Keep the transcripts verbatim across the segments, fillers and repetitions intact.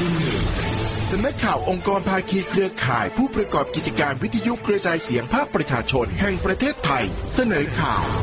ที่หนึ่งสำนักข่าวองค์กรภาคีเครือข่ายผู้ประกอบกิจการวิทยุกระจายเสียงภาคประชาชนแห่งประเทศไทยเสนอข่าว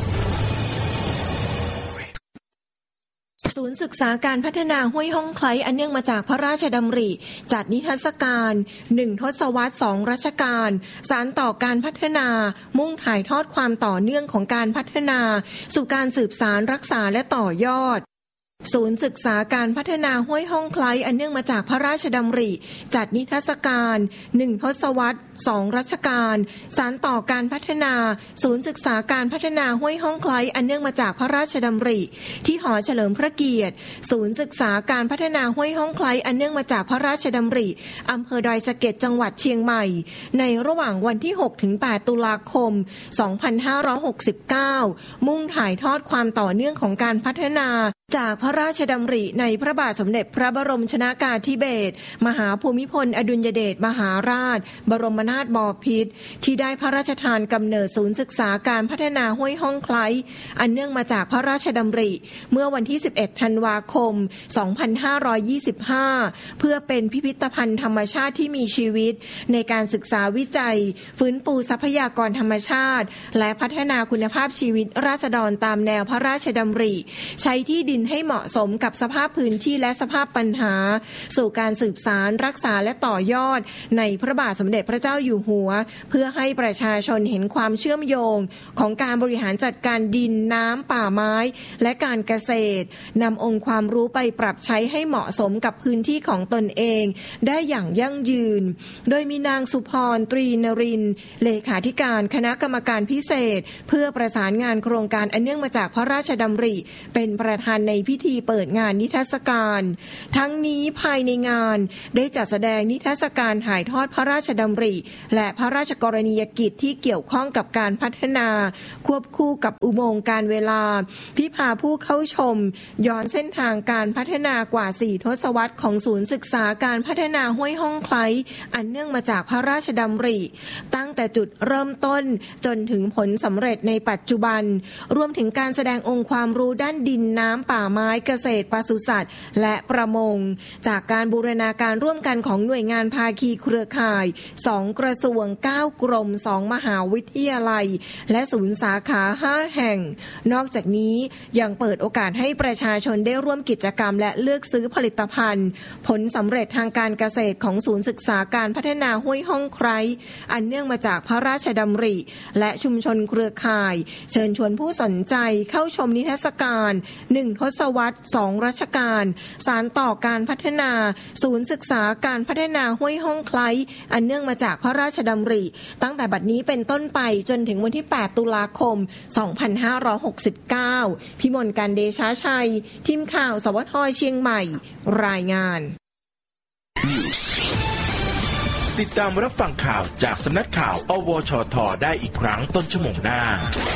ศูนย์ศึกษาการพัฒนาห้วยห้องไคล้อันเนื่องมาจากพระราชดำริจัดนิทรรศการหนึ่งทศวรรษสองรัชกาลสานต่อการพัฒนามุ่งถ่ายทอดความต่อเนื่องของการพัฒนาสู่การสืบสานรักษาและต่อยอดศูนย์ศึกษาการพัฒนาห้วยห้องไคล้อันเนื่องมาจากพระราชดำริจัดนิทรรศการหนึ่งทศวรรษสองรัชกาลสานต่อการพัฒนาศูนย์ศึกษาการพัฒนาห้วยห้องไคล้อันเนื่องมาจากพระราชดำริที่หอเฉลิมพระเกียรติศูนย์ศึกษาการพัฒนาห้วยห้องไคล้อันเนื่องมาจากพระราชดำริอำเภอดอยสะเก็ดจังหวัดเชียงใหม่ในระหว่างวันที่หกถึงแปดตุลาคมสองพันห้าร้อยหกสิบเก้ามุ่งถ่ายทอดความต่อเนื่องของการพัฒนาจากพระราชดำริในพระบาทสมเด็จพระบรมชนกาธิเบศรมหาภูมิพลอดุลยเดชมหาราชบรมนาถบพิตรที่ได้พระราชทานกำเนิดศูนย์ศึกษาการพัฒนาห้วยห้องไคล้อันเนื่องมาจากพระราชดำริเมื่อวันที่สิบเอ็ดธันวาคมสองพันห้าร้อยยี่สิบห้าเพื่อเป็นพิพิธภัณฑ์ธรรมชาติที่มีชีวิตในการศึกษาวิจัยฟื้นฟูทรัพยากรธรรมชาติและพัฒนาคุณภาพชีวิตราษฎรตามแนวพระราชดำริใช้ที่ดินให้เหมาะสมกับสภาพพื้นที่และสภาพปัญหาสู่การสืบสานรักษาและต่อยอดในพระบาทสมเด็จพระเจ้าอยู่หัวเพื่อให้ประชาชนเห็นความเชื่อมโยงของการบริหารจัดการดินน้ำป่าไม้และการเกษตรนำองค์ความรู้ไปปรับใช้ให้เหมาะสมกับพื้นที่ของตนเองได้อย่างยั่งยืนโดยมีนางสุพรตรีนรินทร์เลขาธิการคณะกรรมการพิเศษเพื่อประสานงานโครงการอันเนื่องมาจากพระราชดำริเป็นประธานในพิธีเปิดงานนิทรรศการทั้งนี้ภายในงานได้จัดแสดงนิทรรศการถ่ายทอดพระราชดำริและพระราชกรณียกิจที่เกี่ยวข้องกับการพัฒนาควบคู่กับอุโมงค์การเวลาที่พาผู้เข้าชมย้อนเส้นทางการพัฒนากว่าสี่ทศวรรษของศูนย์ศึกษาการพัฒนาห้วยห้องไคล้อันเนื่องมาจากพระราชดำริตั้งแต่จุดเริ่มต้นจนถึงผลสำเร็จในปัจจุบันรวมถึงการแสดงองค์ความรู้ด้านดินน้ำป่าไม้เกษตรปศุสัตว์และประมงจากการบูรณาการร่วมกันของหน่วยงานภาคีเครือข่ายสองกระทรวงเก้ากรมสองมหาวิทยาลัยและศูนย์สาขาห้าแห่งนอกจากนี้ยังเปิดโอกาสให้ประชาชนได้ร่วมกิจกรรมและเลือกซื้อผลิตภัณฑ์ผลสำเร็จทางการเกษตรของศูนย์ศึกษาการพัฒนาห้วยห้องไคล้อันเนื่องมาจากพระราชดำริและชุมชนเครือข่ายเชิญชวนผู้สนใจเข้าชมนิทรรศการหนึ่งทศวรรษสองรัชกาลสานต่อการพัฒนาศูนย์ศึกษาการพัฒนาห้วยห้องไคล้อันเนื่องมาจากพระราชดำริตั้งแต่บัดนี้เป็นต้นไปจนถึงวันที่แปดตุลาคมสองพันห้าร้อยหกสิบเก้าพิมลการเดชาชัยทีมข่าวสวทเชียงใหม่รายงานติดตามรับฟังข่าวจากสำนักข่าวอวชทได้อีกครั้งต้นชั่วโมงหน้า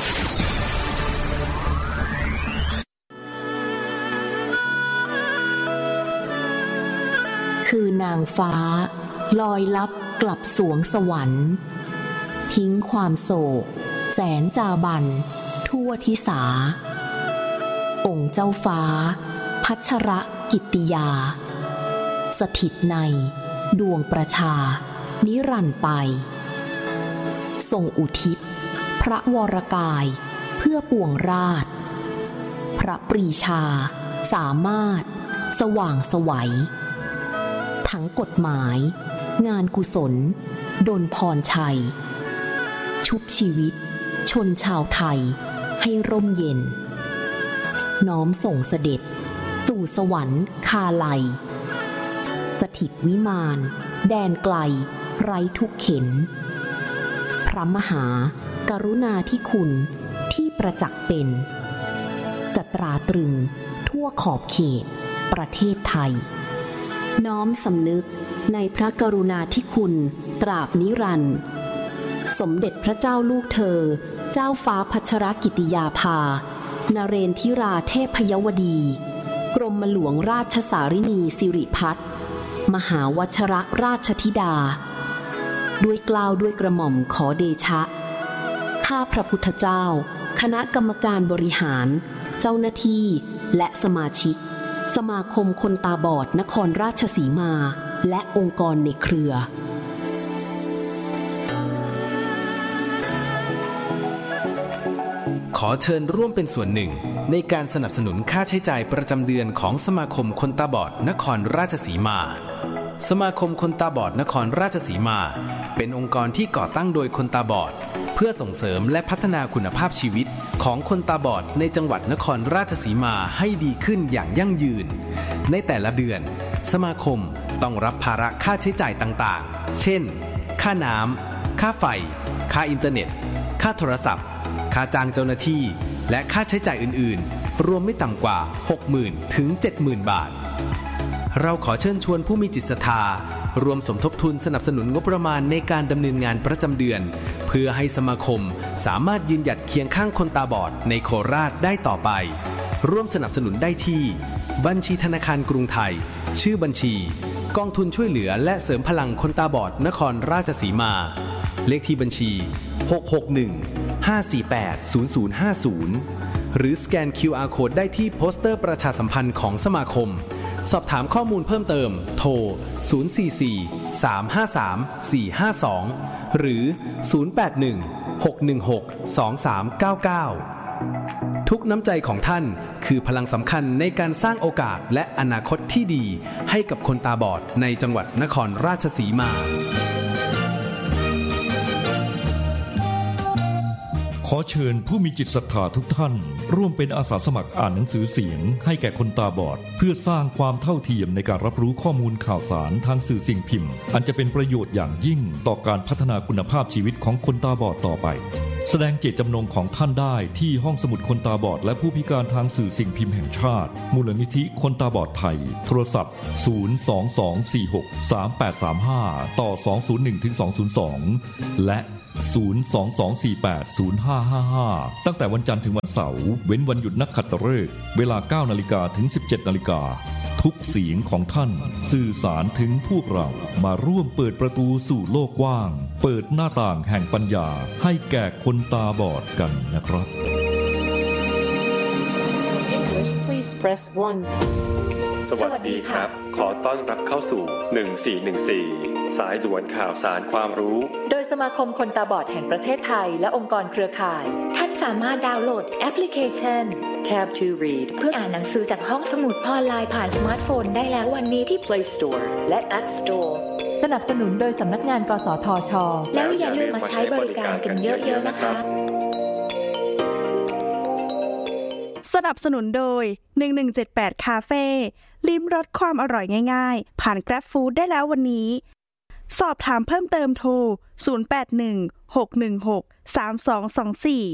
คือนางฟ้าลอยลับกลับสวงสวรรค์ทิ้งความโศกแสนจาบันทั่วทิสาองค์เจ้าฟ้าพัชรกิตติยาสถิตในดวงประชานิรันดร์ไปทรงอุทิศพระวรกายเพื่อปวงราชพระปรีชาสามารถสว่างไสวทั้งกฎหมายงานกุศลดลพรชัยชุบชีวิตชนชาวไทยให้ร่มเย็นน้อมส่งเสด็จสู่สวรรค์คาลัยสถิตวิมานแดนไกลไร้ทุกเข็ญพระมหากรุณาธิคุณที่ประจักษ์เป็นจะตราตรึงทั่วขอบเขตประเทศไทยน้อมสำนึกในพระกรุณาธิคุณตราบนิรันดร์สมเด็จพระเจ้าลูกเธอเจ้าฟ้าพัชรกิติยาภานเรนทิราเทพยวดีกรมหลวงราชสารินีสิริพัฒน์มหาวชรราชธิดาด้วยเกล้าด้วยกระหม่อมขอเดชะข้าพระพุทธเจ้าคณะกรรมการบริหารเจ้าหน้าที่และสมาชิกสมาคมคนตาบอดนครราชสีมาและองค์กรในเครือขอเชิญร่วมเป็นส่วนหนึ่งในการสนับสนุนค่าใช้จ่ายประจำเดือนของสมาคมคนตาบอดนครราชสีมาสมาคมคนตาบอดนครราชสีมาเป็นองค์กรที่ก่อตั้งโดยคนตาบอดเพื่อส่งเสริมและพัฒนาคุณภาพชีวิตของคนตาบอดในจังหวัดนครราชสีมาให้ดีขึ้นอย่างยั่งยืนในแต่ละเดือนสมาคมต้องรับภาระค่าใช้จ่ายต่างๆเช่นค่าน้ำค่าไฟค่าอินเทอร์เน็ตค่าโทรศัพท์ค่าจ้างเจ้าหน้าที่และค่าใช้จ่ายอื่นๆรวมไม่ต่ำกว่า หกหมื่น ถึง เจ็ดหมื่น บาทเราขอเชิญชวนผู้มีจิตศรัทธารวมสมทบทุนสนับสนุนงบประมาณในการดำเนินงานประจำเดือนเพื่อให้สมาคมสามารถยืนหยัดเคียงข้างคนตาบอดในโคราชได้ต่อไปร่วมสนับสนุนได้ที่บัญชีธนาคารกรุงไทยชื่อบัญชีกองทุนช่วยเหลือและเสริมพลังคนตาบอดนครราชสีมาเลขที่บัญชีหก หก หนึ่ง ห้า สี่ แปด ศูนย์ ศูนย์ ห้า ศูนย์หรือสแกน คิว อาร์ Code ได้ที่โปสเตอร์ประชาสัมพันธ์ของสมาคมสอบถามข้อมูลเพิ่มเติมโทรศูนย์ สี่ สี่ สาม ห้า สาม สี่ ห้า สองหรือศูนย์ แปด หนึ่ง หก หนึ่ง หก สอง สาม เก้า เก้าทุกน้ำใจของท่านคือพลังสำคัญในการสร้างโอกาสและอนาคตที่ดีให้กับคนตาบอดในจังหวัดนครราชสีมาขอเชิญผู้มีจิตศรัทธาทุกท่านร่วมเป็นอาสาสมัครอ่านหนังสือเสียงให้แก่คนตาบอดเพื่อสร้างความเท่าเทียมในการรับรู้ข้อมูลข่าวสารทางสื่อสิ่งพิมพ์อันจะเป็นประโยชน์อย่างยิ่งต่อการพัฒนาคุณภาพชีวิตของคนตาบอดต่อไปแสดงเจตจำนงของท่านได้ที่ห้องสมุดคนตาบอดและผู้พิการทางสื่อสิ่งพิมพ์แห่งชาติมูลนิธิคนตาบอดไทยโทรศัพท์ศูนย์ สอง สอง สี่ หก สาม แปด สาม ห้าต่อสอง ศูนย์ หนึ่ง ถึง สอง ศูนย์ สองและศูนย์ สอง สอง สี่ แปด ศูนย์ ห้า ห้า ห้าตั้งแต่วันจันทร์ถึงวันเสาร์เว้นวันหยุดนักขัตฤกษ์เวลา เก้านาฬิกา ถึง สิบเจ็ดนาฬิกาทุกเสียงของท่านสื่อสารถึงพวกเรามาร่วมเปิดประตูสู่โลกกว้างเปิดหน้าต่างแห่งปัญญาให้แก่คนตาบอดกันนะครับ English please press one สวัสดีครับขอต้อนรับเข้าสู่หนึ่งสี่หนึ่งสี่สายด่วนข่าวสารความรู้โดยสมาคมคนตาบอดแห่งประเทศไทยและองค์กรเครือข่ายท่านสามารถดาวน์โหลดแอปพลิเคชัน Tab to Read เพื่ออ่านหนังสือจากห้องสมุดออนไลน์ผ่านสมาร์ทโฟนได้แล้ววันนี้ที่ Play Store และ App Store สนับสนุนโดยสำนักงานกสทช.แล้วอย่าลืมมาใช้บริการกันเยอะๆนะคะสนับสนุนโดยหนึ่งหนึ่งเจ็ดแปดคาเฟ่ลิ้มรสความอร่อยง่ายๆผ่าน Grab Food ได้แล้ววันนี้สอบถามเพิ่มเติมโทรศูนย์ แปด หนึ่ง หก หนึ่ง หก สาม สอง สอง สี่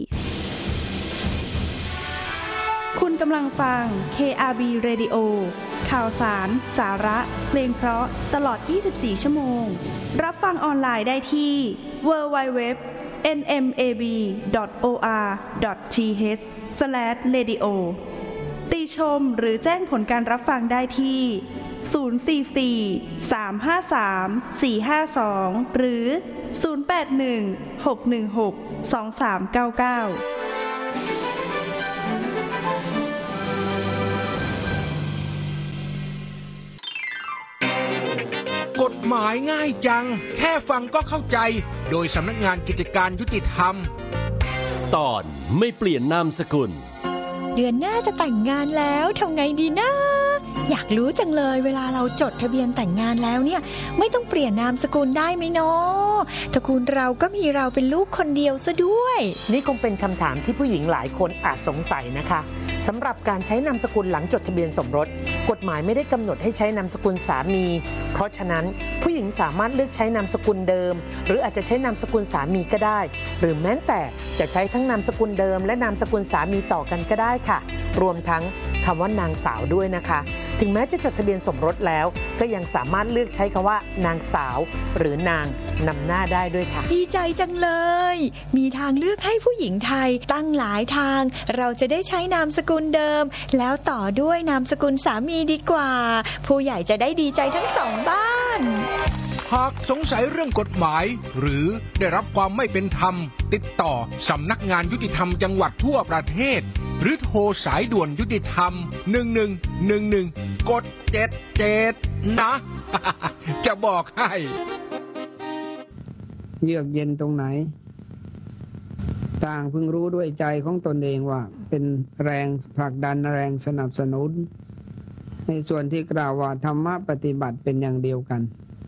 คุณกำลังฟัง เค อาร์ บี Radio ข่าวสารสาระเพลงเพราะตลอดยี่สิบสี่ชั่วโมงรับฟังออนไลน์ได้ที่ ดับเบิลยู ดับเบิลยู ดับเบิลยู ดอท เอ็น เอ็ม เอ บี ดอท โอ อาร์ ดอท ที เอช สแลช เรดิโอ ติชมหรือแจ้งผลการรับฟังได้ที่ศูนย์ สี่ สี่ สาม ห้า สาม สี่ ห้า สองหรือศูนย์ แปด หนึ่ง หก หนึ่ง หก สอง สาม เก้า เก้ากฎหมายง่ายจังแค่ฟังก็เข้าใจโดยสำนักงานกิจการยุติธรรมตอนไม่เปลี่ยนนามสกุลเดือนหน้าจะแต่งงานแล้วทำไงดีนะอยากรู้จังเลยเวลาเราจดทะเบียนแต่งงานแล้วเนี่ยไม่ต้องเปลี่ยนนามสกุลได้ไหมเนาะตระกูลเราก็มีเราเป็นลูกคนเดียวซะด้วยนี่คงเป็นคำถามที่ผู้หญิงหลายคนอาจสงสัยนะคะสำหรับการใช้นามสกุลหลังจดทะเบียนสมรสกฎหมายไม่ได้กำหนดให้ใช้นามสกุลสามีเพราะฉะนั้นผู้หญิงสามารถเลือกใช้นามสกุลเดิมหรืออาจจะใช้นามสกุลสามีก็ได้หรือแม้แต่จะใช้ทั้งนามสกุลเดิมและนามสกุลสามีต่อกันก็ได้ค่ะรวมทั้งคำว่านางสาวด้วยนะคะถึงแม้จะจดทะเบียนสมรสแล้วก็ยังสามารถเลือกใช้คำว่านางสาวหรือนางนำหน้าได้ด้วยค่ะดีใจจังเลยมีทางเลือกให้ผู้หญิงไทยตั้งหลายทางเราจะได้ใช้นามสกุลเดิมแล้วต่อด้วยนามสกุลสามีดีกว่าผู้ใหญ่จะได้ดีใจทั้งสองบ้านหากสงสัยเรื่องกฎหมายหรือได้รับความไม่เป็นธรรมติดต่อสำนักงานยุติธรรมจังหวัดทั่วประเทศหรือโทรสายด่วนยุติธรรมหนึ่งหนึ่งหนึ่งหนึ่งกดเจ็ดเจ็ดนะ จะบอกให้เยือกเย็นตรงไหนต่างพึงรู้ด้วยใจของตนเองว่าเป็นแรงผลักดันแรงสนับสนุนในส่วนที่กล่าวว่าธรรมะปฏิบัติเป็นอย่างเดียวกัน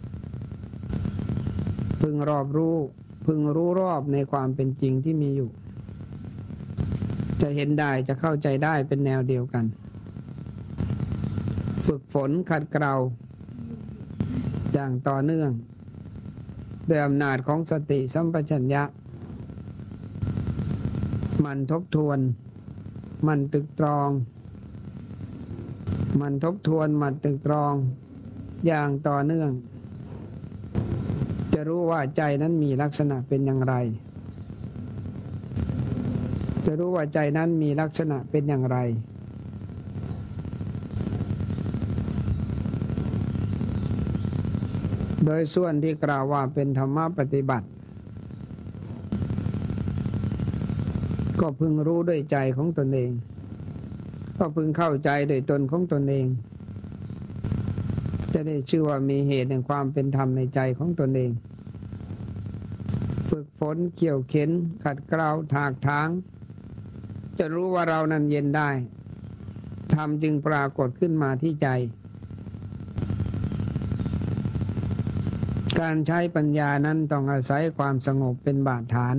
พึงรอบรู้พึงรู้รอบในความเป็นจริงที่มีอยู่จะเห็นได้จะเข้าใจได้เป็นแนวเดียวกันฝึกฝนขัดเกลาอย่างต่อเนื่องด้วยอำนาจของสติสัมปชัญญะมันทบทวนมันตึกตรองมันทบทวนมันตึกตรองอย่างต่อเนื่องจะรู้ว่าใจนั้นมีลักษณะเป็นอย่างไรจะรู้ว่าใจนั้นมีลักษณะเป็นอย่างไรโดยส่วนที่กล่าวว่าเป็นธรรมะปฏิบัติก็พึงรู้ด้วยใจของตนเองก็พึงเข้าใจโดยตนของตนเองจะได้ชื่อว่ามีเหตุแห่งความเป็นธรรมในใจของตนเองฝึกฝนเขี่ยวเข็นขัดเกลาถากถางจะรู้ว่าเรานั้นเย็นได้ธรรมจึงปรากฏขึ้นมาที่ใจการใช้ปัญญานั้นต้องอาศัยความสงบเป็นบาดฐาน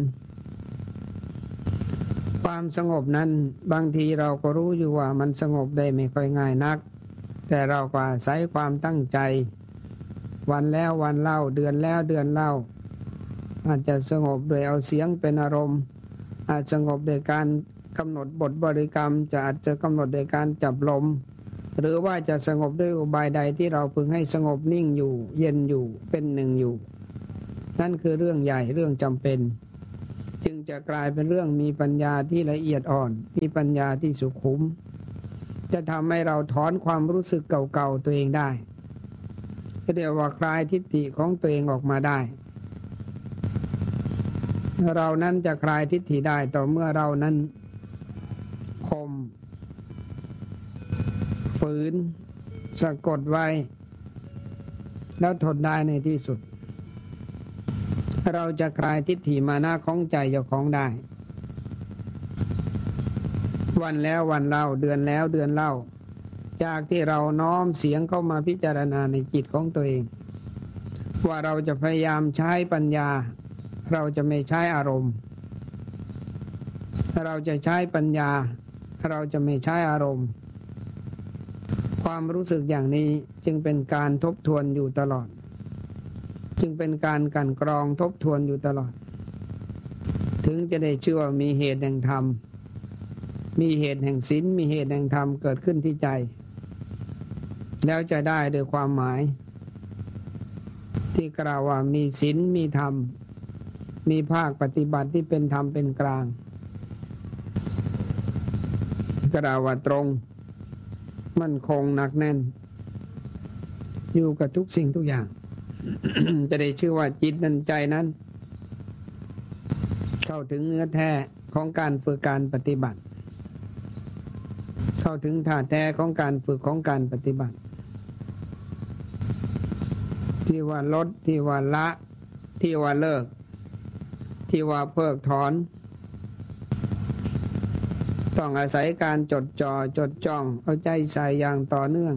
ความสงบนั้นบางทีเราก็รู้อยู่ว่ามันสงบได้ไม่ค่อยง่ายนักแต่เราก็อาศัยความตั้งใจวันแล้ววันเล่าเดือนแล้วเดือนเล่าอาจจะสงบโดยเอาเสียงเป็นอารมณ์อาจสงบโดยการกำหนดบทบริกรรมจะอาจจะกำหนดโดยการจับลมหรือว่าจะสงบด้วยอุบายใดที่เราพึงให้สงบนิ่งอยู่เย็นอยู่เป็นหนึ่งอยู่นั่นคือเรื่องใหญ่เรื่องจำเป็นจึงจะกลายเป็นเรื่องมีปัญญาที่ละเอียดอ่อนมีปัญญาที่สุขุมจะทำให้เราถอนความรู้สึกเก่าๆตัวเองได้เรียกว่าคลายทิฏฐิของตัวเองออกมาได้เรานั้นจะคลายทิฏฐิได้ต่อเมื่อเรานั้นข่มฝืนสะกดไว้แล้วทนได้ในที่สุดเราจะคลายทิฏฐิมานะของใจเจ้าของได้วันแล้ววันเล่าเดือนแล้วเดือนเล่าจากที่เราน้อมเสียงเข้ามาพิจารณาในจิตของตัวเองว่าเราจะพยายามใช้ปัญญาเราจะไม่ใช้อารมณ์เราจะใช้ปัญญาเราจะไม่ใช้อารมณ์ความรู้สึกอย่างนี้จึงเป็นการทบทวนอยู่ตลอดจึงเป็นการกลั่นกรองทบทวนอยู่ตลอดถึงจะได้ชื่อว่ามีเหตุแห่งธรรมมีเหตุแห่งศีลมีเหตุแห่งธรรมเกิดขึ้นที่ใจแล้วจะได้โดยความหมายที่กล่าวว่ามีศีลมีธรรมมีภาคปฏิบัติที่เป็นธรรมเป็นกลางกล่าวว่าตรงมั่นคงหนักแน่นอยู่กับทุกสิ่งทุกอย่าง จะได้ชื่อว่าจิตนั้นใจนั้นเข้าถึงเนื้อแท้ของการฝึกการปฏิบัติเข้าถึงท่าแท้ของการฝึกของการปฏิบัติที่ว่าลดที่ว่าละที่ว่าเลิกที่ว่าเพิกถอนต้องอาศัยการจดจ่อจดจ้องเอาใจใส่อย่างต่อเนื่อง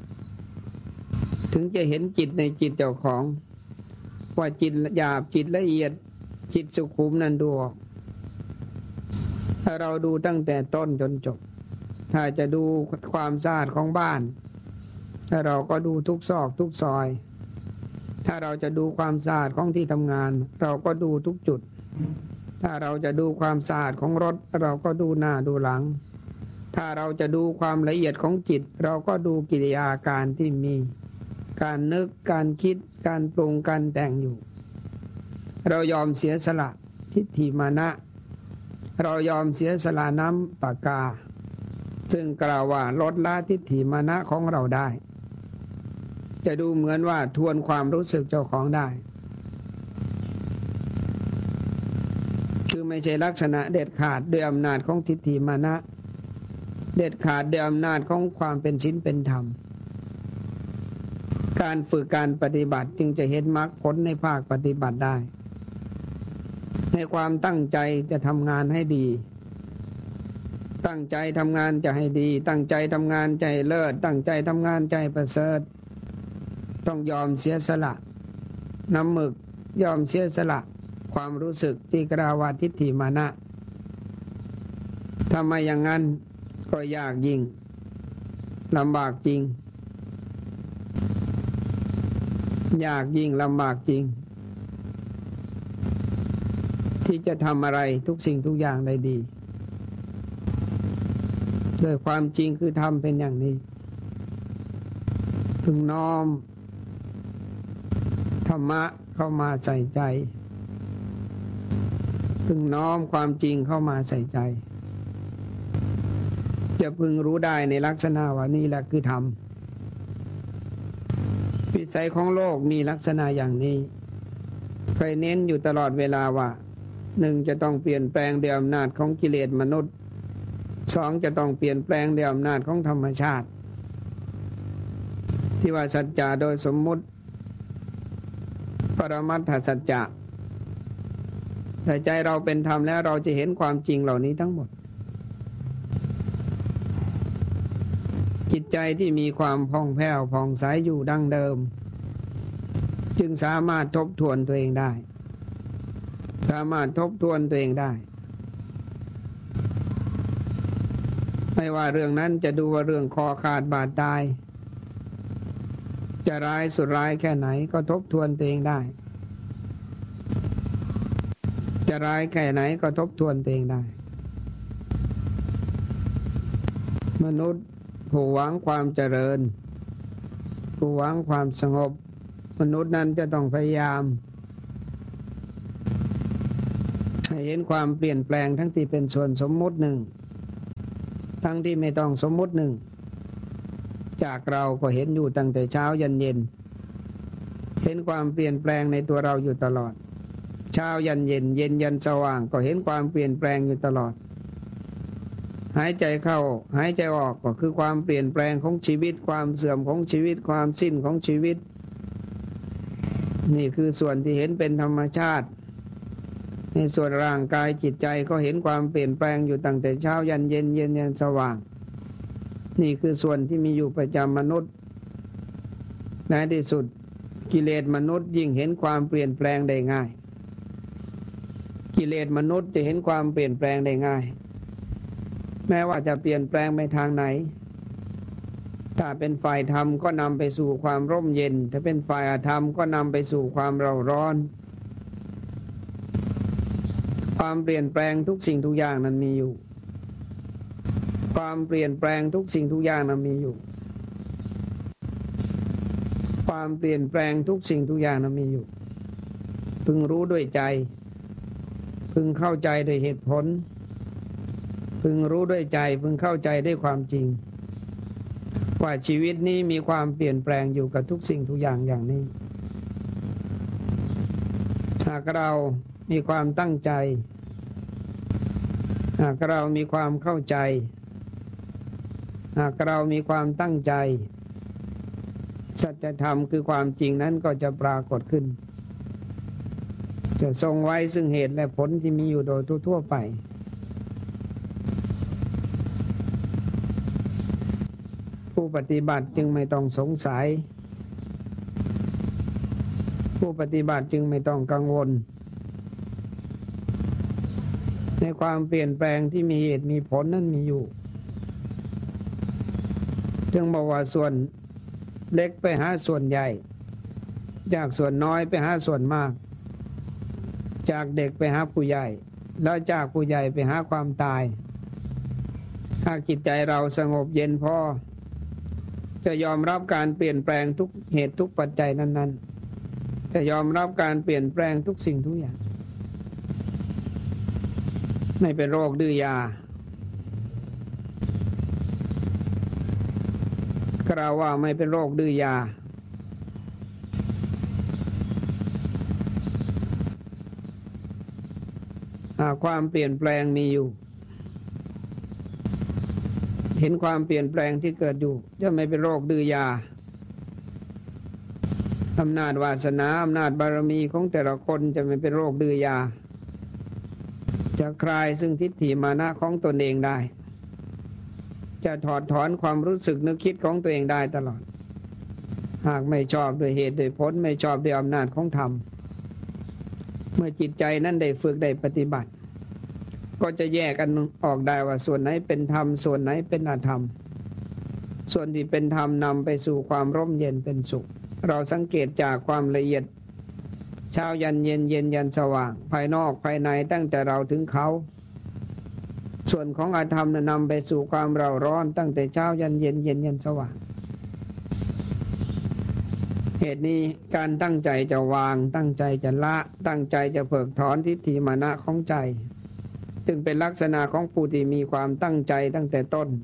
ถึงจะเห็นจิตในจิตเจ้าของว่าจิตหยาบจิตละเอียดจิตสุขุมนั้นดูออกถ้าเราดูตั้งแต่ต้นจนจบถ้าจะดูความสะอาดของบ้านถ้าเราก็ดูทุกซอกทุกซอยถ้าเราจะดูความสะอาดของที่ทำงานเราก็ดูทุกจุดถ้าเราจะดูความสะอาดของรถเราก็ดูหน้าดูหลังถ้าเราจะดูความละเอียดของจิตเราก็ดูกิริยาการที่มีการนึกการคิดการปรุงการแต่งอยู่เรายอมเสียสละทิฏฐิมานะเรายอมเสียสละน้ำปากกาซึ่งกล่าวว่าลดละทิฏฐิมานะของเราได้จะดูเหมือนว่าทวนความรู้สึกเจ้าของได้คือไม่ใช่ลักษณะเด็ดขาดด้วยอำนาจของทิฏฐิมานะเด็ดขาดด้วยอำนาจของความเป็นศีลเป็นธรรมการฝึกการปฏิบัติจึงจะเห็นมรรคผลในภาคปฏิบัติได้ในความตั้งใจจะทำงานให้ดีตั้งใจทำงานจะให้ดีตั้งใจทำงานใจเลิศตั้งใจทำงานใจประเสริฐต้องยอมเสียสละน้ำหมึกยอมเสียสละความรู้สึกที่กล่าวว่าทิฏฐิมานะทำไมอย่างนั้นก็ยากยิ่งลำบากจริงยากยิ่งลำบากจริงที่จะทำอะไรทุกสิ่งทุกอย่างได้ดีโดยความจริงคือทำเป็นอย่างนี้พึงน้อมธรรมะเข้ามาใส่ใจพึงน้อมความจริงเข้ามาใส่ใจจะพึงรู้ได้ในลักษณะว่านี่แหละคือธรรมวิสัยของโลกมีลักษณะอย่างนี้เคยเน้นอยู่ตลอดเวลาว่าหนึ่งจะต้องเปลี่ยนแปลงด้วยอำนาจของกิเลสมนุษย์สองจะต้องเปลี่ยนแปลงด้วยอำนาจของธรรมชาติที่ว่าสัจจะโดยสมมุติปรมัตถสัจจะแต่ใจเราเป็นธรรมแล้วเราจะเห็นความจริงเหล่านี้ทั้งหมดจิตใจที่มีความผ่องแผ้วผ่องใสอยู่ดั้งเดิมจึงสามารถทบทวนตัวเองได้สามารถทบทวนตัวเองได้ไม่ว่าเรื่องนั้นจะดูว่าเรื่องคอขาดบาดตายจะร้ายสุดร้ายแค่ไหนก็ทบทวนตัวเองได้จะร้ายแค่ไหนก็ทบทวนตัวเองได้มนุษย์ผู้หวังความเจริญผู้หวังความสงบมนุษย์นั้นจะต้องพยายามให้เห็นความเปลี่ยนแปลงทั้งที่เป็นส่วนสมมุติหนึ่งทั้งที่ไม่ต้องสมมุติหนึ่งจากเราก็เห็นอยู่ตั้งแต่เช้ายันเย็นเห็นความเปลี่ยนแปลงในตัวเราอยู่ตลอดเช้ายันเย็นเย็นยันสว่างก็เห็นความเปลี่ยนแปลงอยู่ตลอดหายใจเข้าหายใจออกก็คือความเปลี่ยนแปลงของชีวิตความเสื่อมของชีวิตความสิ้นของชีวิตนี่คือส่วนที่เห็นเป็นธรรมชาติในส่วนร่างกายจิตใจก็เห็นความเปลี่ยนแปลงอยู่ตั้งแต่เช้ายันเย็นเย็นยันสว่างนี่คือส่วนที่มีอยู่ประจำมนุษย์ในที่สุดกิเลสมนุษย์ยิ่งเห็นความเปลี่ยนแปลงได้ง่ายกิเลสมนุษย์จะเห็นความเปลี่ยนแปลงได้ง่ายแม้ว่าจะเปลี่ยนแปลงไปทางไหนถ้าเป็นฝ่ายธรรมก็นำไปสู่ความร่มเย็นถ้าเป็นฝ่ายอธรรมก็นำไปสู่ความเร่าร้อนความเปลี่ยนแปลงทุกสิ่งทุกอย่างนั้นมีอยู่ความเปลี่ยนแปลงทุกสิ่งทุกอย่างนั้นมีอยู่ความเปลี่ยนแปลงทุกสิ่งทุกอย่างนั้นมีอยู่พึงรู้ด้วยใจพึงเข้าใจด้วยเหตุผลพึงรู้ด้วยใจพึงเข้าใจด้วยความจริงว่าชีวิตนี้มีความเปลี่ยนแปลงอยู่กับทุกสิ่งทุกอย่างอย่างนี้หากเรามีความตั้งใจหากเรามีความเข้าใจหากเรามีความตั้งใจสัจธรรมคือความจริงนั้นก็จะปรากฏขึ้นจะทรงไว้ซึ่งเหตุและผลที่มีอยู่โดยทั่วๆไปผู้ปฏิบัติจึงไม่ต้องสงสัยผู้ปฏิบัติจึงไม่ต้องกังวลในความเปลี่ยนแปลงที่มีเหตุมีผลนั้นมีอยู่จึงบอกว่าส่วนเล็กไปหาส่วนใหญ่จากส่วนน้อยไปหาส่วนมากจากเด็กไปหาผู้ใหญ่แล้วจากผู้ใหญ่ไปหาความตายถ้าจิตใจเราสงบเย็นพอจะยอมรับการเปลี่ยนแปลงทุกเหตุทุกปัจจัยนั้นๆจะยอมรับการเปลี่ยนแปลงทุกสิ่งทุกอย่างไม่เป็นโรคดื้อยากล่าวว่าไม่เป็นโรคดื้อยาความเปลี่ยนแปลงมีอยู่เห็นความเปลี่ยนแปลงที่เกิดอยู่จะไม่เป็นโรคดื้อยาอำนาจวาสนาอำนาจบารมีของแต่ละคนจะไม่เป็นโรคดื้อยาจะคลายซึ่งทิฏฐิมานะของตนเองได้จะถอดถอนความรู้สึกนึกคิดของตัวเองได้ตลอดหากไม่ชอบด้วยเหตุด้วยผลไม่ชอบด้วยอำนาจของธรรมเมื่อจิตใจนั้นได้ฝึกได้ปฏิบัติก็จะแยกกันออกได้ว่าส่วนไหนเป็นธรรมส่วนไหนเป็นอธรรมส่วนที่เป็นธรรมนำไปสู่ความร่มเย็นเป็นสุขเราสังเกตจากความละเอียดเช้ายันเย็นเย็นยันสว่างภายนอกภายในตั้งแต่เราถึงเขาส่วนของอธรรมนำไปสู่ความเร่าร้อนตั้งแต่เช้ายันเย็นเย็นยันสว่างเหตุนี้การตั้งใจจะวางตั้งใจจะละตั้งใจจะเพิกถอนทิฏฐิมานะของใจจึงเป็นลักษณะของผู้ที่มีความตั้งใจตั้งแต่ต้น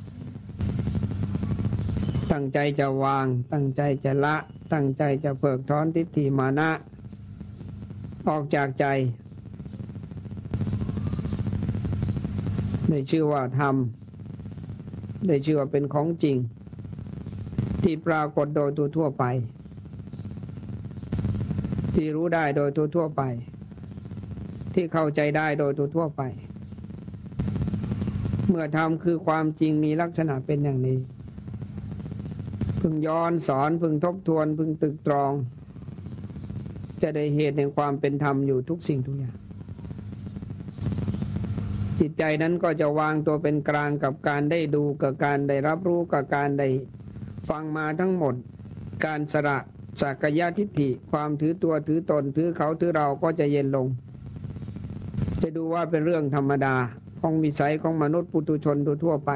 ตั้งใจจะวางตั้งใจจะละตั้งใจจะเพิกถอนทิฏฐิมานะออกจากใจได้ชื่อว่าธรรมได้ชื่อว่าเป็นของจริงที่ปรากฏโดยทั่วไปที่รู้ได้โดยทั่วไปที่เข้าใจได้โดยทั่วไปเมื่อธรรมคือความจริงมีลักษณะเป็นอย่างนี้พึงย้อนสอนพึงทบทวนพึงตรึกตรองจะได้เหตุแห่งความเป็นธรรมอยู่ทุกสิ่งทุกอย่างจิตใจนั้นก็จะวางตัวเป็นกลางกับการได้ดูกับการได้รับรู้กับการได้ฟังมาทั้งหมดการสละสักยทิฏฐิความถือตัวถือตนถือเขาถือเราก็จะเย็นลงจะดูว่าเป็นเรื่องธรรมดาของวิสัยของมนุษย์ปุถุชนทั่วไป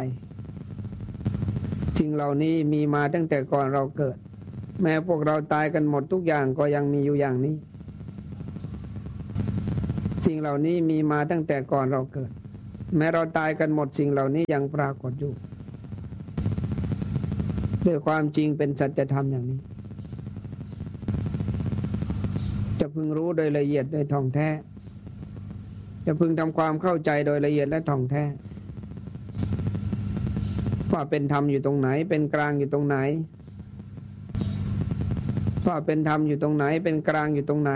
สิ่งเหล่านี้มีมาตั้งแต่ก่อนเราเกิดแม้พวกเราตายกันหมดทุกอย่างก็ยังมีอยู่อย่างนี้สิ่งเหล่านี้มีมาตั้งแต่ก่อนเราเกิดแม้เราตายกันหมดสิ่งเหล่านี้ยังปรากฏอยู่ด้วยความจริงเป็นสัจธรรมอย่างนี้จะพึงรู้โดยละเอียดโดยท่องแท้จะพึงทำความเข้าใจโดยละเอียดและท่องแท้ว่าเป็นธรรมอยู่ตรงไหนเป็นกลางอยู่ตรงไหนว่าเป็นธรรมอยู่ตรงไหนเป็นกลางอยู่ตรงไหน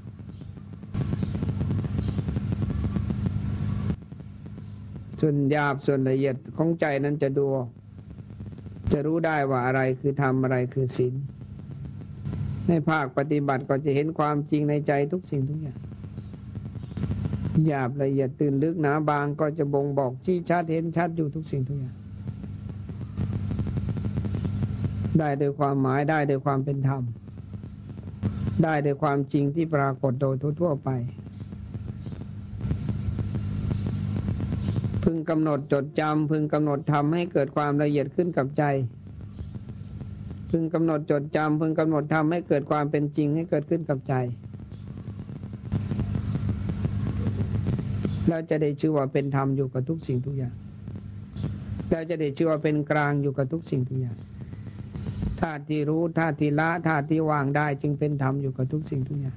ส่วนหยาบส่วนละเอียดของใจนั้นจะดูจะรู้ได้ว่าอะไรคือธรรมอะไรคือศีลในภาคปฏิบัติก็จะเห็นความจริงในใจทุกสิ่งทุกอย่างหยาบละเอียดตื่นลึกหนาบางก็จะบ่งบอกชี้ชัดเห็นชัดอยู่ทุกสิ่งทุกอย่างได้โดยความหมายได้โดยความเป็นธรรมได้โดยความจริงที่ปรากฏโดยทั่วไปพึงกำหนดจดจำพึงกำหนดทำให้เกิดความละเอียดขึ้นกับใจพึงกำหนดจดจำพึงกำหนดทำให้เกิดความเป็นจริงให้เกิดขึ้นกับใจแล้วจะได้ชื่อว่าเป็นธรรมอยู่กับทุกสิ่งทุกอย่างแล้วจะได้ชื่อว่าเป็นกลางอยู่กับทุกสิ่งทุกอย่างธาตุที่รู้ธาตุที่ละธาตุที่วางได้จึงเป็นธรรมอยู่กับทุกสิ่งทุกอย่าง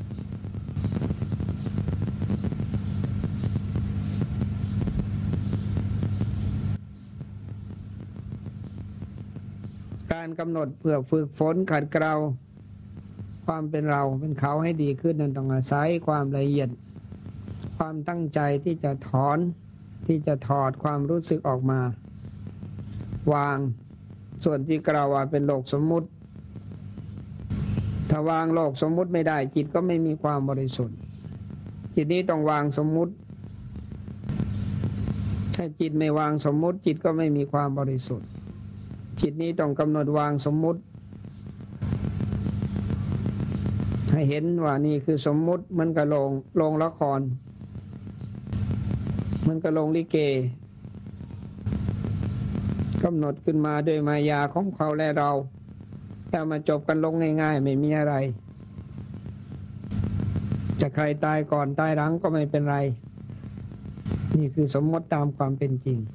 การกำหนดเพื่อฝึกฝนขัดเกลาความเป็นเราเป็นเขาให้ดีขึ้นนั้นต้องอาศัยความละเอียดความตั้งใจที่จะถอนที่จะถอดความรู้สึกออกมาวางส่วนที่กล่าวว่าเป็นโลกสมมุติถ้าวางโลกสมมุติไม่ได้จิตก็ไม่มีความบริสุทธิ์จิตนี้ต้องวางสมมุติถ้าจิตไม่วางสมมุติจิตก็ไม่มีความบริสุทธิ์จิตนี้ต้องกำหนดวางสมมุติให้เห็นว่านี่คือสมมุติมันก็โรงโรงละครมันก็โรงลิเกกำหนดขึ้นมาด้วยมายาของเขาและเราแต่มาจบกันลงง่ายๆไม่มีอะไรจะใครตายก่อนตายหลังก็ไม่เป็นไรนี่คือสมมติตามความเป็นจริง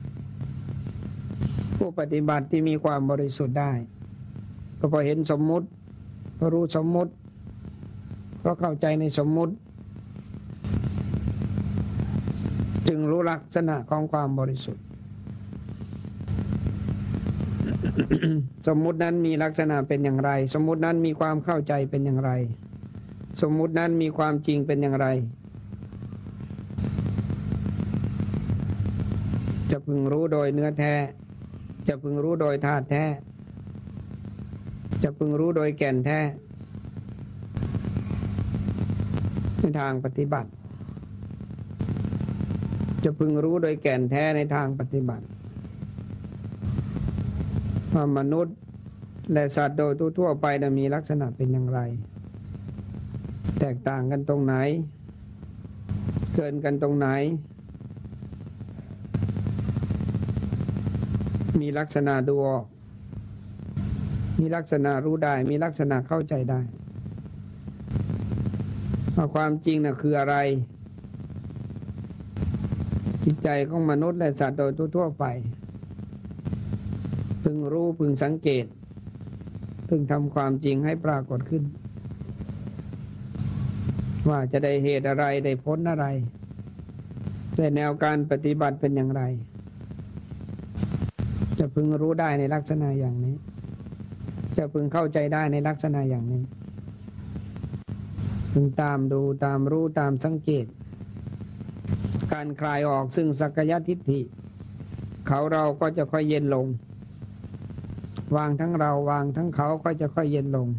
ผู้ปฏิบัติที่มีความบริสุทธิ์ได้ก็พอเห็นสมมุติพอรู้สมมุติเพราะเข้าใจในสมมุติจึงรู้ลักษณะของความบริสุทธิ์สมมุตินั้นมีลักษณะเป็นอย่างไรสมมุตินั้นมีความเข้าใจเป็นอย่างไรสมมุตินั้นมีความจริงเป็นอย่างไรจะพึงรู้โดยเนื้อแท้จะพึงรู้โดยธาตุแท้จะพึงรู้โดยแก่นแท้ในทางปฏิบัติจะพึงรู้โดยแก่นแท้ในทางปฏิบัติว่ามนุษย์และสัตว์โดยทั่วไปจะมีลักษณะเป็นอย่างไรแตกต่างกันตรงไหนเกินกันตรงไหนมีลักษณะดูออกมีลักษณะรู้ได้มีลักษณะเข้าใจได้ว่าความจริงน่ะคืออะไรจิตใจของมนุษย์และสัตว์โดยทั่วไปพึงรู้พึงสังเกตพึงทำความจริงให้ปรากฏขึ้นว่าจะได้เหตุอะไรได้ผลอะไรแต่แนวการปฏิบัติเป็นอย่างไรจะพึงรู้ได้ในลักษณะอย่างนี้จะพึงเข้าใจได้ในลักษณะอย่างนี้พึงตามดูตามรู้ตามสังเกตการคลายออกซึ่งสักกายทิฏฐิเขาเราก็จะค่อยเย็นลงวางทั้งเราวางทั้งเขาก็จะค่อยเย็นลง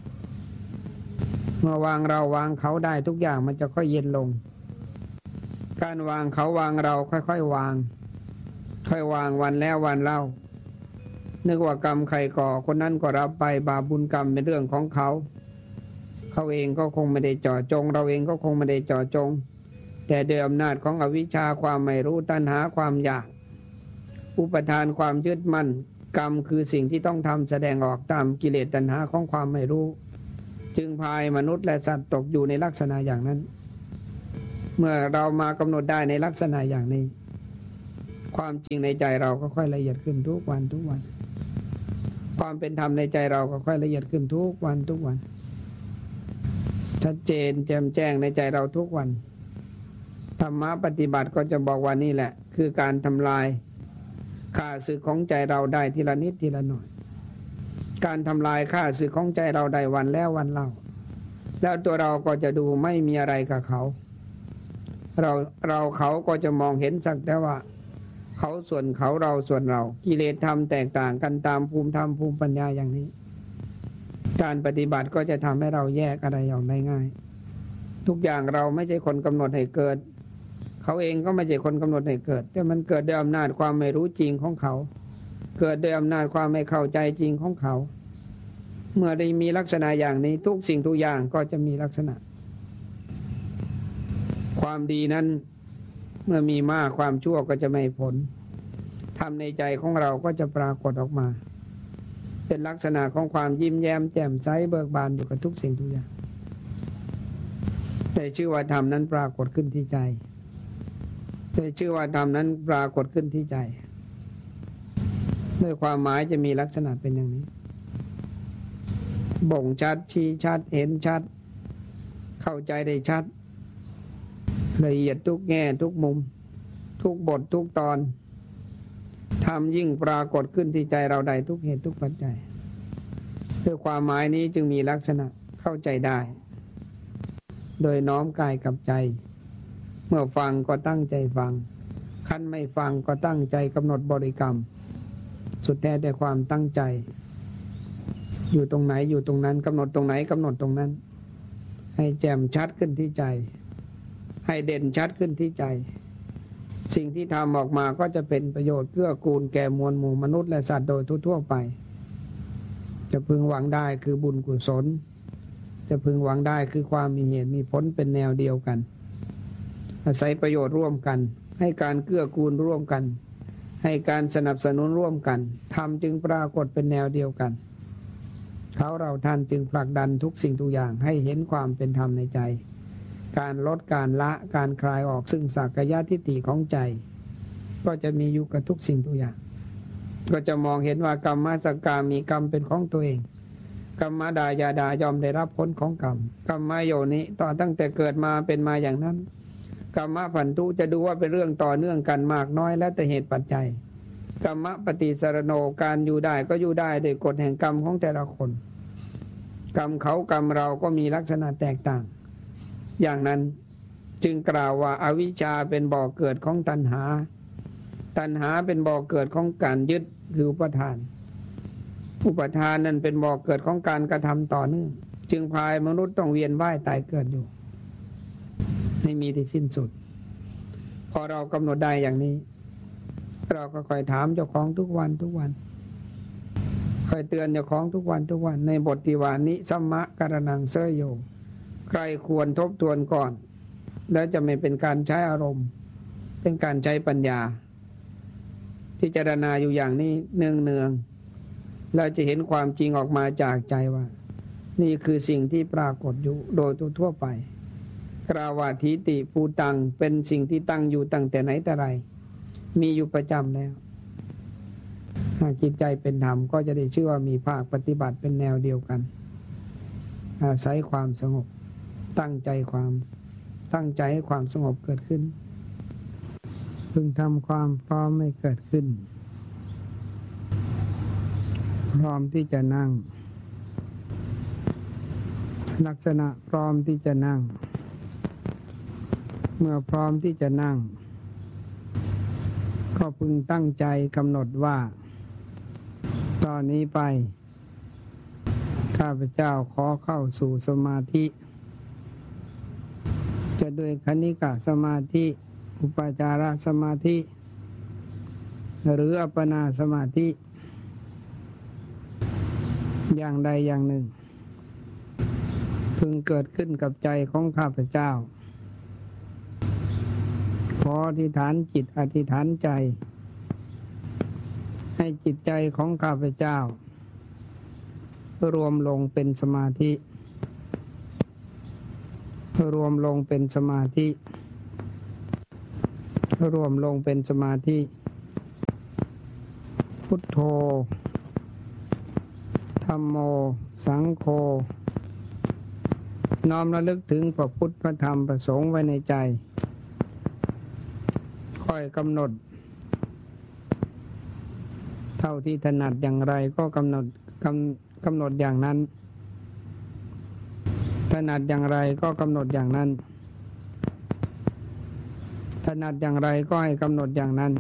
เมื่อวางเราวางเขาได้ทุกอย่างมันจะค่อยเย็นลงการวางเขาวางเราค่อยๆวางค่อยวางวันแล้ววันเล่านึกว่ากรรมใครก่อคนนั้นก็รับไปบาปบุญกรรมเป็นเรื่องของเขาเขาเองก็คงไม่ได้เจาะจงเราเองก็คงไม่ได้เจาะจงแต่ด้วยอำนาจของอวิชชาความไม่รู้ตัณหาความอยากอุปทานความยึดมั่นกรรมคือสิ่งที่ต้องทำแสดงออกตามกิเลสตัณหาของความไม่รู้จึงพายมนุษย์และสัตว์ตกอยู่ในลักษณะอย่างนั้นเมื่อเรามากำหนดได้ในลักษณะอย่างนี้ความจริงในใจเราก็ค่อยละเอียดขึ้นทุกวันทุกวันความเป็นธรรมในใจเราก็ค่อยละเอียดขึ้นทุกวันทุกวันชัดเจนแจ่มแจ้งในใจเราทุกวันธรรมะปฏิบัติก็จะบอกว่านี่แหละคือการทำลายข้าศึกของใจเราได้ทีละนิดทีละหน่อยการทำลายข้าศึกของใจเราได้วันแล้ววันเล่าแล้วตัวเราก็จะดูไม่มีอะไรกับเขาเราเราเขาก็จะมองเห็นสักแต่ว่าเขาส่วนเขาเราส่วนเรากิเลสธรรมแตกต่างกันตามภูมิธรรมภูมิปัญญาอย่างนี้การปฏิบัติก็จะทำให้เราแยกอะไรอย่างได้ง่ายทุกอย่างเราไม่ใช่คนกำหนดให้เกิดเขาเองก็ไม่ใช่คนกำหนดให้เกิดแต่มันเกิดด้วยอำนาจความไม่รู้จริงของเขาเกิดด้วยอำนาจความไม่เข้าใจจริงของเขาเมื่อได้มีลักษณะอย่างนี้ทุกสิ่งทุกอย่างก็จะมีลักษณะความดีนั้นเมื่อมีมากความชั่วก็จะไม่ผลทำในใจของเราก็จะปรากฏออกมาเป็นลักษณะของความยิ้มแย้มแจ่มใสเบิกบานอยู่กับทุกสิ่งทุกอย่างแต่ชื่อว่าธรรมนั้นปรากฏขึ้นที่ใจแต่ชื่อว่าธรรมนั้นปรากฏขึ้นที่ใจด้วยความหมายจะมีลักษณะเป็นอย่างนี้บ่งชัดชี้ชัดเห็นชัดเข้าใจได้ชัดละเอียดทุกแง่ทุกมุมทุกบททุกตอนธรรมยิ่งปรากฏขึ้นที่ใจเราได้ทุกเหตุทุกปัจจัยด้วยความหมายนี้จึงมีลักษณะเข้าใจได้โดยน้อมกายกับใจเมื่อฟังก็ตั้งใจฟังคันไม่ฟังก็ตั้งใจกำหนดบริกรรมสุดแท้แต่ความตั้งใจอยู่ตรงไหนอยู่ตรงนั้นกำหนดตรงไหนกำหนดตรงนั้นให้แจ่มชัดขึ้นที่ใจให้เด่นชัดขึ้นที่ใจสิ่งที่ทำออกมาก็จะเป็นประโยชน์เกื้อกูลแก่มวลหมู่มนุษย์และสัตว์โดยทั่วๆไปจะพึงหวังได้คือบุญกุศลจะพึงหวังได้คือความมีเหตุมีผลเป็นแนวเดียวกันอาศัยประโยชน์ร่วมกันให้การเกื้อกูลร่วมกันให้การสนับสนุนร่วมกันธรรมจึงปรากฏเป็นแนวเดียวกันเขาเราท่านจึงผลักดันทุกสิ่งทุกอย่างให้เห็นความเป็นธรรมในใจการลดการละการคลายออกซึ่งสักกายทิฏฐิของใจก็จะมีอยู่กับทุกสิ่งทุกอย่างก็จะมองเห็นว่ากรรมสักกามีกรรมเป็นของตัวเองกรรมดายาดายอมได้รับผลของกรรมกรรมโยนิต่อตั้งแต่เกิดมาเป็นมาอย่างนั้นกรรมพันธุจะดูว่าเป็นเรื่องต่อเนื่องกันมากน้อยแล้วแต่เหตุปัจจัยกรรมปฏิสรโนการอยู่ได้ก็อยู่ได้โดยกฎแห่งกรรมของแต่ละคนกรรมเขากรรมเราก็มีลักษณะแตกต่างอย่างนั้นจึงกล่าวว่าอวิชชาเป็นบ่อเกิดของตัณหาตัณหาเป็นบ่อเกิดของการยึดคืออุปทานอุปทานนั้นเป็นบ่อเกิดของการกระทำต่อเนื่องจึงพายมนุษย์ต้องเวียนว่ายตายเกิดอยู่ไม่มีที่สิ้นสุดพอเรากำหนดได้อย่างนี้เราก็คอยถามเจ้าของทุกวันทุกวันคอยเตือนเจ้าของทุกวันทุกวันในบทที่ว่านิสัมมะการนังเสยโยใครควรทบทวนก่อนแล้วจะไม่เป็นการใช้อารมณ์เป็นการใช้ปัญญาพิจารณาอยู่อย่างนี้เนืองเนืองเราจะเห็นความจริงออกมาจากใจว่านี่คือสิ่งที่ปรากฏอยู่โดยทั่วไปกราวาทิติปูตังเป็นสิ่งที่ตั้งอยู่ตั้งแต่ไหนแต่ไรมีอยู่ประจำแล้วหากจิตใจเป็นธรรมก็จะได้ชื่อว่ามีภาคปฏิบัติเป็นแนวเดียวกันอาศัยความสงบตั้งใจความตั้งใจให้ความสงบเกิดขึ้นพึงทำความพร้อมให้เกิดขึ้นพร้อมที่จะนั่งลักษณะพร้อมที่จะนั่งเมื่อพร้อมที่จะนั่งก็พึงตั้งใจกำหนดว่าตอนนี้ไปข้าพเจ้าขอเข้าสู่สมาธิจะด้วยคณิกะสมาธิอุปจารสมาธิหรืออัปปนาสมาธิอย่างใดอย่างหนึ่งพึงเกิดขึ้นกับใจของข้าพเจ้าขออธิษฐานจิตอธิษฐานใจให้จิตใจของข้าพเจ้ารวมลงเป็นสมาธิรวมลงเป็นสมาธิรวมลงเป็นสมาธิพุทโธธัมโมสังโฆน้อมระลึกถึงพระพุทธพระธรรมพระสงฆ์ไว้ในใจค่อยกำหนดเท่าที่ถนัดอย่างไรก็กำหนดกำกำหนดอย่างนั้นถนัดอย่างไรก็กำหนดอย่างนั้นถนัดอย่างไรก็ให้กำหนดอย่างนั้น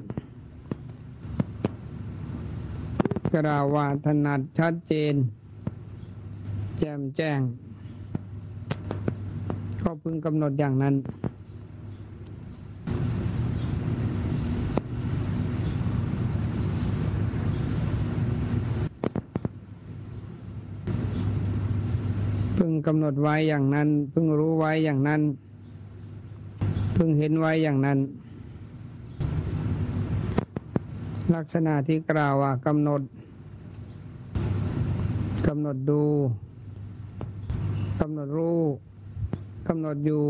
กล่าวว่าถนัดชัดเจนแจ่มแจ้งก็พึงกำหนดอย่างนั้นพึงกำหนดไว้อย่างนั้นพึงรู้ไว้อย่างนั้นพึงเห็นไว้อย่างนั้นลักษณะที่กล่าวว่ากำหนดกำหนดดูกำหนดรู้กำหนดอยู่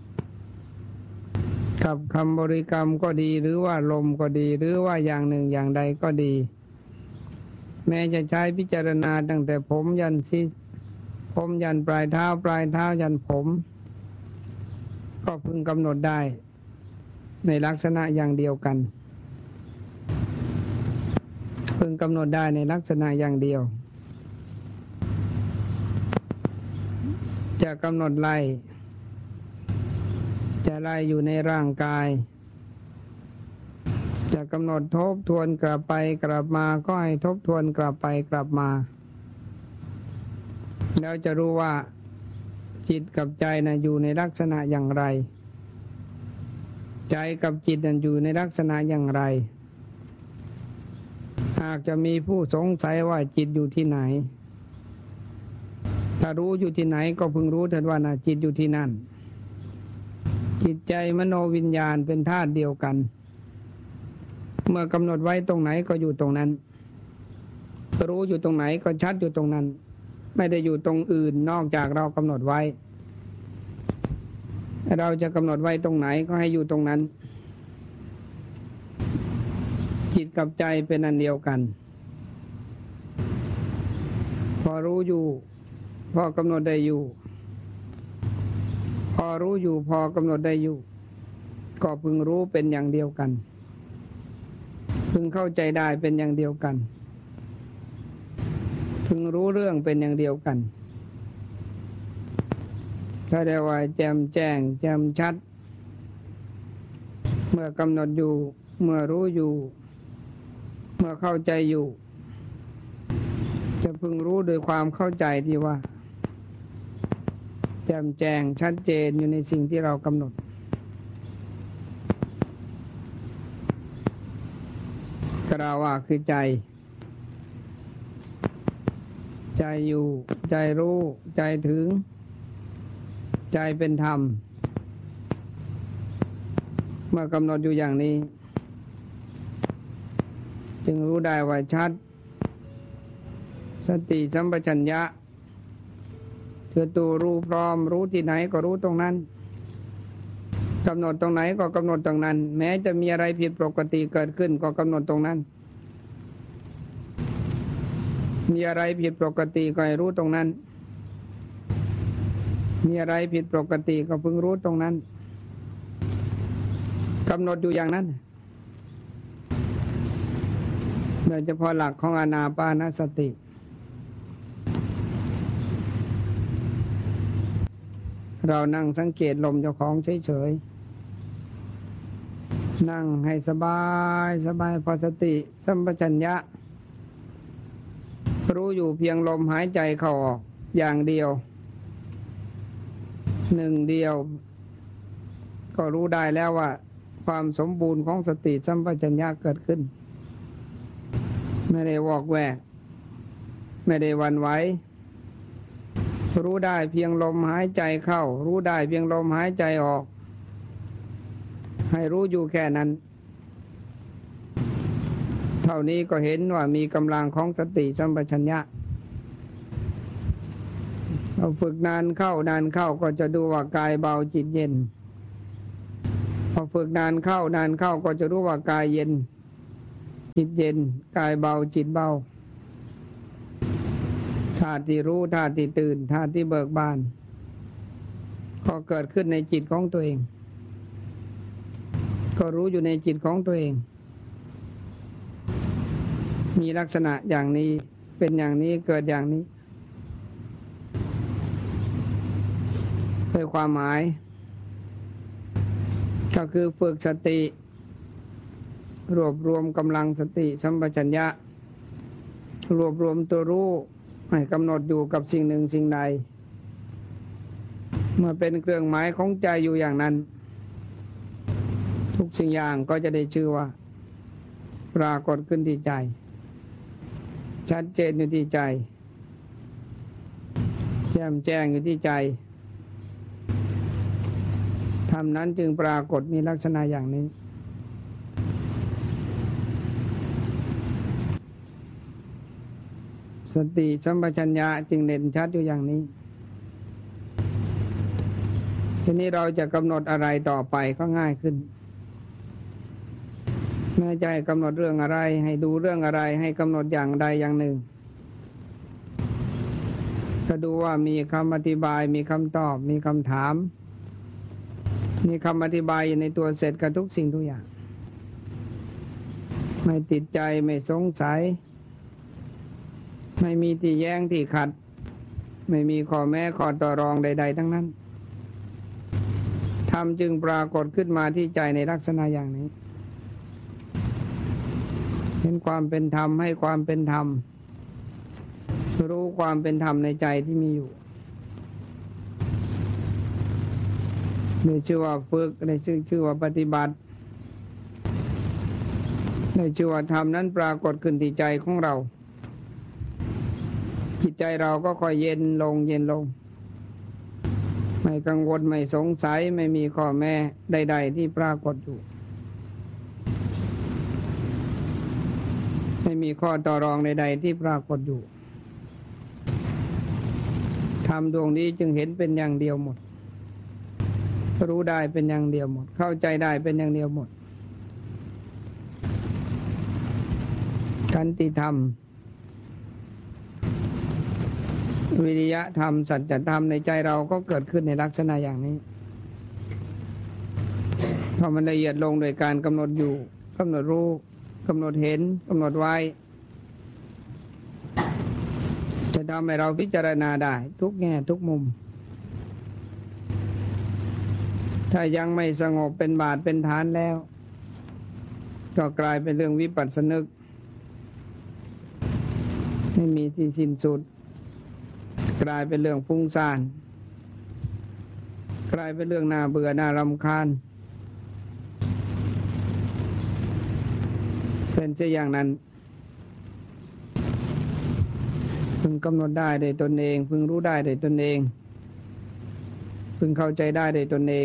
กับคำบริกรรมก็ดีหรือว่าลมก็ดีหรือว่าอย่างหนึ่งอย่างใดก็ดีแม้จะใช้พิจารณาตั้งแต่ผมยันศีรษะผมยันปลายเท้าปลายเท้ายันผมก็พึงกำหนดได้ในลักษณะอย่างเดียวกันพึงกำหนดได้ในลักษณะอย่างเดียวจะกำหนดไล่จะไล่อยู่ในร่างกายจะกำหนดทบทวนกลับไปกลับมาก็ให้ทบทวนกลับไปกลับมาแล้วจะรู้ว่าจิตกับใจนะอยู่ในลักษณะอย่างไรใจกับจิตนั้นอยู่ในลักษณะอย่างไรหากจะมีผู้สงสัยว่าจิตอยู่ที่ไหนถ้ารู้อยู่ที่ไหนก็พึงรู้เถิดว่านะจิตอยู่ที่นั่นจิตใจมโนวิญญาณเป็นธาตุเดียวกันเมื่อกำหนดไว้ตรงไหนก็อยู่ตรงนั้นรู้อยู่ตรงไหนก็ชัดอยู่ตรงนั้นไม่ได้อยู่ตรงอื่นนอกจากเรากำหนดไว้เราจะกำหนดไว้ตรงไหนก็ให้อยู่ตรงนั้นจิตกับใจเป็นอันเดียวกันพอรู้อยู่พอกำหนดได้อยู่พอรู้อยู่พอกำหนดได้อยู่ก็พึงรู้เป็นอย่างเดียวกันพึงเข้าใจได้เป็นอย่างเดียวกันพึงรู้เรื่องเป็นอย่างเดียวกันถ้าเรียกว่าแจ่มแจ้งแจ่มชัดเมื่อกำหนดอยู่เมื่อรู้อยู่เมื่อเข้าใจอยู่จะพึงรู้โดยความเข้าใจที่ว่าแจ่มแจ้งชัดเจนอยู่ในสิ่งที่เรากำหนดกล่าวว่าคือใจใจอยู่ใจรู้ใจถึงใจเป็นธรรมเมื่อกำหนดอยู่อย่างนี้จึงรู้ได้ว่าชัดสติสัมปชัญญะคือตัวรู้พร้อมรู้ที่ไหนก็รู้ตรงนั้นกำหนดตรงไหนก็กำหนดตรงนั้นแม้จะมีอะไรผิดปกติเกิดขึ้นก็กำหนดตรงนั้นมีอะไรผิดปกติก็ให้รู้ตรงนั้นมีอะไรผิดปกติก็พึงรู้ตรงนั้นกำหนดอยู่อย่างนั้นโดยเฉพาะหลักของอานาปานสติเรานั่งสังเกตลมเจ้าของเฉยๆนั่งให้สบายสบายพอสติสัมปชัญญะรู้อยู่เพียงลมหายใจเข้าออกอย่างเดียวหนึ่งเดียวก็รู้ได้แล้วว่าความสมบูรณ์ของสติสัมปชัญญะเกิดขึ้นไม่ได้วอกแวกไม่ได้หวั่นไหวรู้ได้เพียงลมหายใจเข้ารู้ได้เพียงลมหายใจออกให้รู้อยู่แค่นั้นเท่านี้ก็เห็นว่ามีกำลังของสติสัมปชัญญะเราฝึกนานเข้านานเข้าก็จะดูว่ากายเบาจิตเย็นพอฝึกนานเข้านานเข้าก็จะรู้ว่ากายเย็นจิตเย็นกายเบาจิตเบาธาตุที่รู้ธาตุที่ตื่นธาตุที่เบิกบานก็เกิดขึ้นในจิตของตัวเองก็รู้อยู่ในจิตของตัวเองมีลักษณะอย่างนี้เป็นอย่างนี้เกิดอย่างนี้เป็นความหมายก็คือฝึกสติรวบรวมกำลังสติสัมปชัญญะรวบรวมตัวรู้ให้กำหนดอยู่กับสิ่งหนึ่งสิ่งใดเมื่อเป็นเครื่องหมายของใจอยู่อย่างนั้นทุกสิ่งอย่างก็จะได้ชื่อว่าปรากฏขึ้นที่ใจชัดเจนอยู่ที่ใจแจ่มแจ้งอยู่ที่ใจธรรมนั้นจึงปรากฏมีลักษณะอย่างนี้สติสัมปชัญญะจึงเด่นชัดอยู่อย่างนี้ทีนี้เราจะกำหนดอะไรต่อไปก็ง่ายขึ้นแม่ใจกำหนดเรื่องอะไรให้ดูเรื่องอะไรให้กำหนดอย่างใดอย่างหนึ่งก็ดูว่ามีคำอธิบายมีคำตอบมีคำถามมีคำอธิบายอยู่ในตัวเสร็จกับทุกสิ่งทุกอย่างไม่ติดใจไม่สงสัยไม่มีที่แย้งที่ขัดไม่มีข้อแม้ข้อต่อรองใดๆทั้งนั้นธรรมจึงปรากฏขึ้นมาที่ใจในลักษณะอย่างนี้เห็นความเป็นธรรมให้ความเป็นธรรมรู้ความเป็นธรรมในใจที่มีอยู่ได้ชื่อว่าฝึกได้ชื่อชื่อว่าปฏิบัติได้ชื่อว่าธรรมนั้นปรากฏขึ้นที่ใจของเราจิตใจเราก็ค่อยเย็นลงเย็นลงไม่กังวลไม่สงสัยไม่มีข้อแม้ใดๆที่ปรากฏอยู่ไม่มีข้อต่อรองใดๆที่ปรากฏอยู่ธรรมดวงนี้จึงเห็นเป็นอย่างเดียวหมดรู้ได้เป็นอย่างเดียวหมดเข้าใจได้เป็นอย่างเดียวหมดขันติธรรมวิริยะธรรมสัจธรรมในใจเราก็เกิดขึ้นในลักษณะอย่างนี้พอมันละเอียดลงโดยการกำหนดอยู่กำหนดรู้กำหนดเห็นกำหนดไว้จะทำให้เราพิจารณาได้ทุกแง่ทุกมุมถ้ายังไม่สงบเป็นบาทเป็นฐานแล้วก็กลายเป็นเรื่องวิปัสสนึกไม่มีที่สิ้นสุดกลายเป็นเรื่องฟุ้งซ่านกลายเป็นเรื่องน่าเบื่อน่ารำคาญเป็นเช่นอย่างนั้นพึงกำหนดได้โดยตนเองพึงรู้ได้โดยตนเองพึงเข้าใจได้โดยตนเอง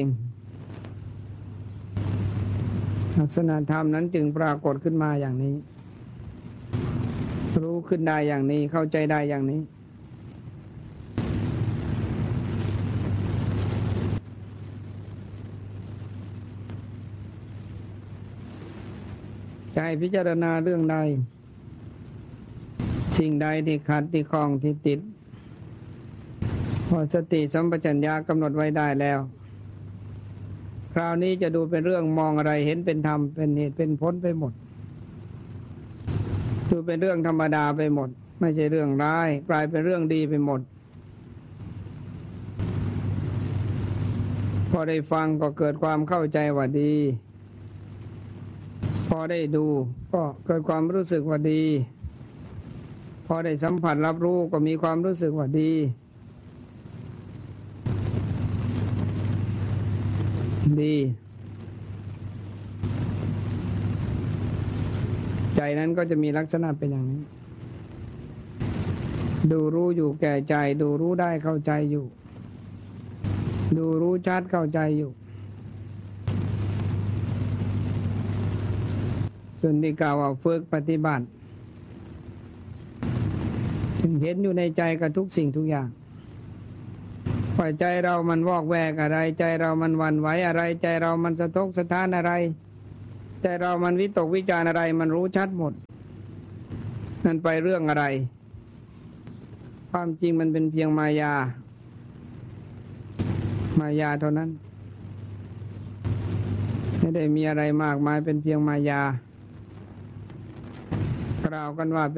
ลักษณะธรรมนั้นจึงปรากฏขึ้นมาอย่างนี้รู้ขึ้นได้อย่างนี้เข้าใจได้อย่างนี้ใจพิจารณาเรื่องใดสิ่งใดที่ขัดที่คล้องที่ติดพอสติสัมปชัญญะกำหนดไว้ได้แล้วคราวนี้จะดูเป็นเรื่องมองอะไรเห็นเป็นธรรมเป็นเหตุเป็นผลไปหมดดูเป็นเรื่องธรรมดาไปหมดไม่ใช่เรื่องร้ายกลายเป็นเรื่องดีไปหมดพอได้ฟังก็เกิดความเข้าใจว่าดีพอได้ดูก็เกิดความรู้สึกว่าดีพอได้สัมผัสรับรู้ก็มีความรู้สึกว่าดีดีใจนั้นก็จะมีลักษณะเป็นอย่างนี้ดูรู้อยู่แก่ใจดูรู้ได้เข้าใจอยู่ดูรู้ชัดเข้าใจอยู่ส่วนที่กล่าวว่าฝึกปฏิบัติจึงเห็นอยู่ในใจกับทุกสิ่งทุกอย่างว่าใจเรามันวอกแวกอะไรใจเรามันหวั่นไหวอะไรใจเรามันสะทกสะท้านอะไรใจเรามันวิตกวิจารอะไรมันรู้ชัดหมดนั่นไปเรื่องอะไรความจริงมันเป็นเพียงมายามายาเท่านั้นไม่ได้มีอะไรมากมายเป็นเพียงมายากล่าวกันว่า